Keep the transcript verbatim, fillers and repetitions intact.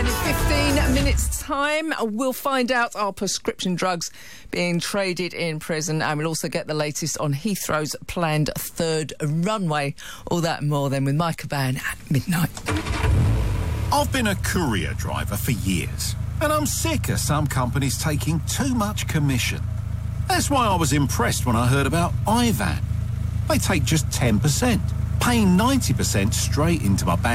And in fifteen minutes' time, we'll find out our prescription drugs being traded in prison, and we'll also get the latest on Heathrow's planned third runway. All that and more then with Mike Caban at midnight. I've been a courier driver for years, and I'm sick of some companies taking too much commission. That's why I was impressed when I heard about I V A N. They take just ten percent, paying ninety percent straight into my bank.